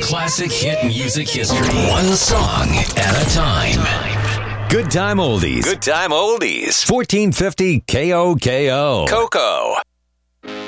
classic hit music history. One song at a time. Good Time Oldies. Good Time Oldies. 1450 KOKO. Coco.